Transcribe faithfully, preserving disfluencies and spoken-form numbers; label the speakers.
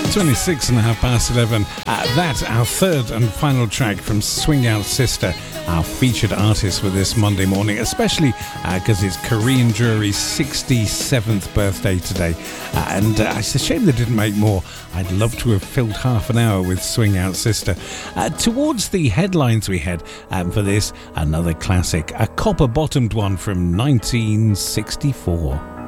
Speaker 1: twenty-six and a half past eleven. Uh, that, our third and final track from Swing Out Sister, our featured artist for this Monday morning, especially because uh, it's Corinne Drury's sixty-seventh birthday today. Uh, and uh, it's a shame they didn't make more. I'd love to have filled half an hour with Swing Out Sister. Uh, towards the headlines we head um, for this, another classic, a copper-bottomed one from nineteen sixty-four.